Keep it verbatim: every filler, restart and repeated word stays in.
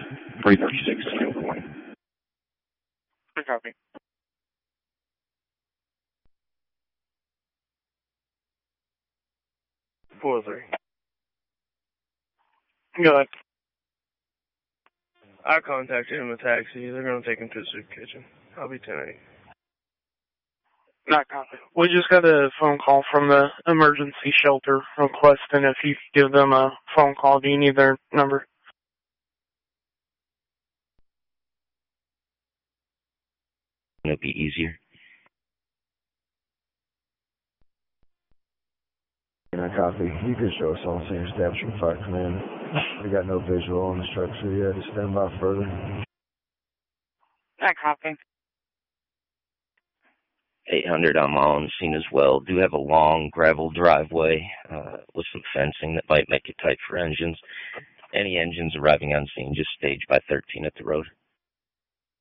three thirty-six, Kilo twenty. Good copy. Four three. Go ahead. I contacted him a taxi. They're going to take him to the soup kitchen. I'll be ten eight. Not copy. We just got a phone call from the emergency shelter requesting if you could give them a phone call. Do you need their number? It'd be easier. I copy. You can show us all same steps from Fire Command. We got no visual on the structure yet. Just stand by further. Not copy. eight hundred, I'm on the scene as well. Do have a long gravel driveway uh, with some fencing that might make it tight for engines. Any engines arriving on scene, just stage by thirteen at the road.